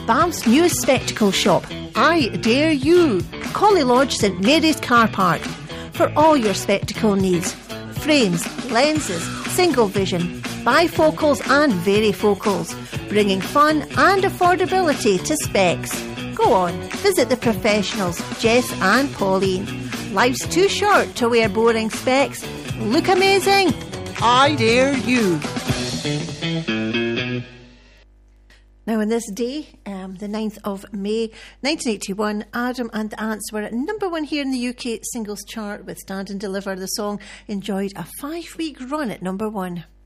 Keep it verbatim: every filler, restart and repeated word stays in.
Banff's newest spectacle shop, I Dare You, Collie Lodge, St Mary's Car Park. For all your spectacle needs, frames, lenses, single vision, bifocals and varifocals, bringing fun and affordability to specs. Go on, visit the professionals, Jess and Pauline. Life's too short to wear boring specs. Look amazing. I Dare You. Now, on this day, um, the ninth of May, nineteen eighty-one, Adam and the Ants were at number one here in the U K singles chart with Stand and Deliver. The song enjoyed a five-week run at number one.